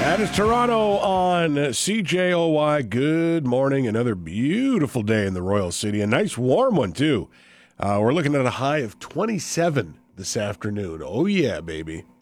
That is Toronto on CJOY. Good morning. Another beautiful day in the Royal City. A nice warm one, too. We're looking at a high of 27 this afternoon. Oh, yeah, baby.